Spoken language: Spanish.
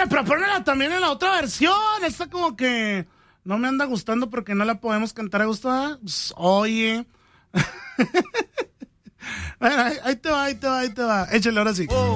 pero ponela también en la otra versión. Esta como que no me anda gustando porque no la podemos cantar a gusto. Pues, oye. Bueno, ahí te va. Échale ahora sí. Oh.